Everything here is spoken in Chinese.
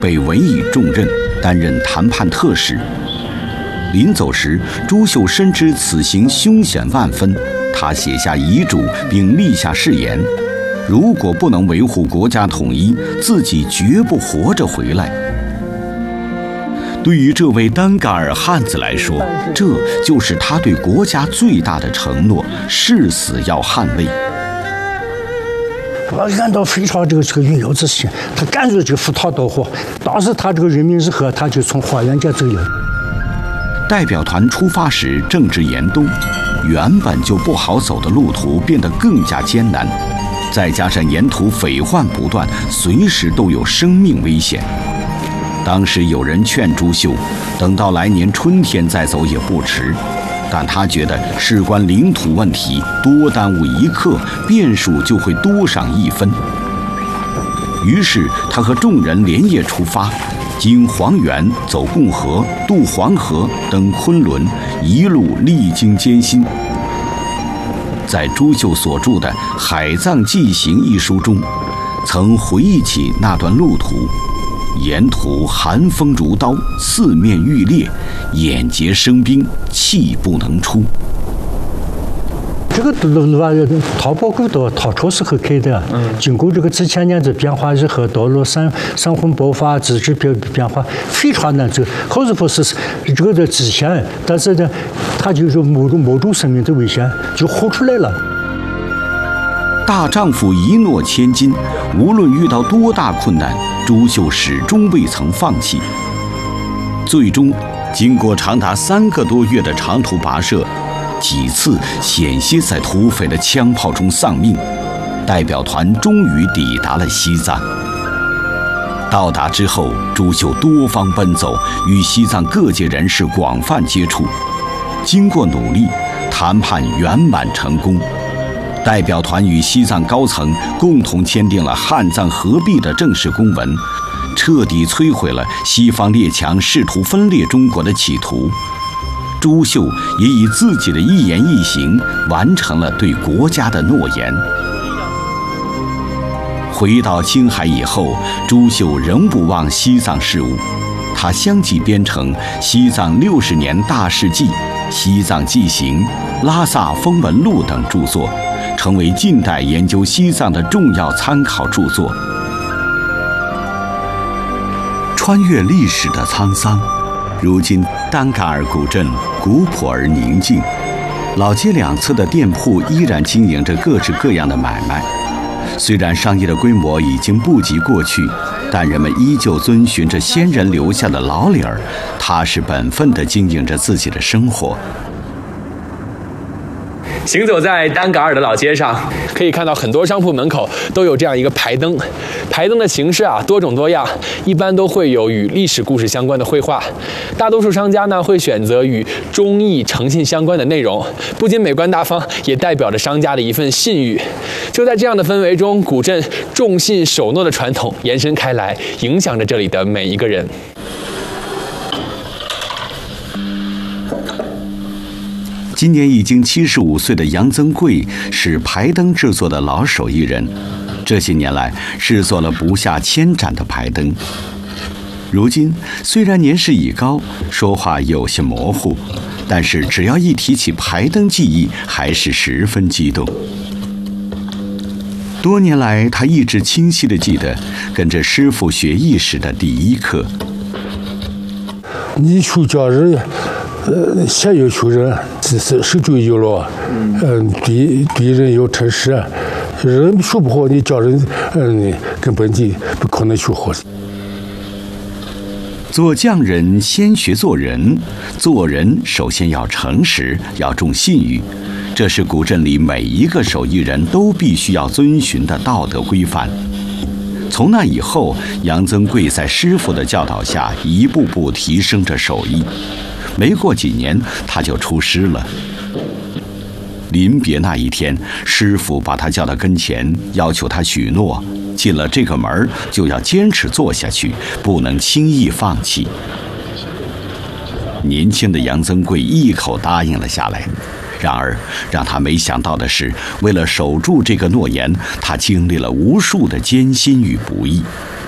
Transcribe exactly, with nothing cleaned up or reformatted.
被委以重任，担任谈判特使。临走时，朱秀深知此行凶险万分，他写下遗嘱，并立下誓言：如果不能维护国家统一，自己绝不活着回来。对于这位丹嘎尔汉子来说，这就是他对国家最大的承诺，誓死要捍卫。 我感到非常这个这个云游之心，他赶住这个赴汤蹈火。当时他这个人民日和，他就从花园街走了。 代表团出发时正值严冬，原本就不好走的路途变得更加艰难，再加上沿途匪患不断，随时都有生命危险。当时有人劝朱秀，等到来年春天再走也不迟，但他觉得事关领土问题，多耽误一刻，变数就会多上一分。于是他和众人连夜出发，经黄原走共和，渡黄河，登昆仑，一路历经艰辛。在朱秀所著的《海藏纪行》一书中，曾回忆起那段路途。沿途寒风如刀，四面欲裂，眼睫生冰，气不能出。 这个路路啊，淘宝沟道唐朝时候开的，嗯，经过这个几千年的变化以后，道路山山洪爆发，地质变变化非常难走。好似不是这个的极限，但是呢，它就是某种某种生命的危险就活出来了。 大丈夫一诺千金，无论遇到多大困难，朱秀始终未曾放弃。最终，经过长达三个多月的长途跋涉，几次险些在土匪的枪炮中丧命，代表团终于抵达了西藏。到达之后，朱秀多方奔走，与西藏各界人士广泛接触。经过努力，谈判圆满成功。代表团与西藏高层共同签订了汉藏合璧的正式公文，彻底摧毁了西方列强试图分裂中国的企图。朱秀也以自己的一言一行完成了对国家的诺言。回到青海以后，朱秀仍不忘西藏事务，他相继编成《西藏六十年大事记》《西藏纪行》《拉萨风闻录》等著作，成为近代研究西藏的重要参考著作。穿越历史的沧桑，如今丹嘎尔古镇古朴而宁静，老街两侧的店铺依然经营着各式各样的买卖。虽然商业的规模已经不及过去，但人们依旧遵循着先人留下的老理儿，踏实本分地经营着自己的生活。 行走在丹嘎尔的老街上，可以看到很多商铺门口都有这样一个牌灯。牌灯的形式啊多种多样，一般都会有与历史故事相关的绘画。大多数商家呢会选择与忠义诚信相关的内容，不仅美观大方，也代表着商家的一份信誉。就在这样的氛围中，古镇重信守诺的传统延伸开来，影响着这里的每一个人。 今年已经七十五岁的杨增贵是牌灯制作的老手艺人，这些年来制作了不下千盏的牌灯。如今虽然年事已高，说话有些模糊，但是只要一提起牌灯技艺，还是十分激动。多年来，他一直清晰地记得跟着师傅学艺时的第一课。 你出家人，呃，先要求人，自是守住有了，嗯，对对人要诚实，人学不好，你教人，嗯，根本就不可能学好。 做匠人先学做人，做人首先要诚实，要重信誉，这是古镇里每一个手艺人都必须要遵循的道德规范。从那以后，杨增贵在师傅的教导下，一步步提升着手艺。没过几年，他就出师了。临别那一天，师傅把他叫到跟前，要求他许诺，进了这个门就要坚持做下去，不能轻易放弃。年轻的杨增贵一口答应了下来。然而，让他没想到的是，为了守住这个诺言，他经历了无数的艰辛与不易。